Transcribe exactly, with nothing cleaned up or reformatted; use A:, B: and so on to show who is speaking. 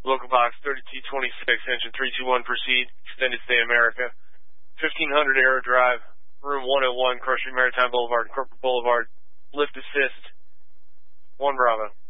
A: Local box thirty-two twenty-six, engine three two one, proceed, extended stay America, fifteen hundred Arrow Drive, room one oh one, Crush Street Maritime Boulevard, Corporate Boulevard, lift assist, one Bravo.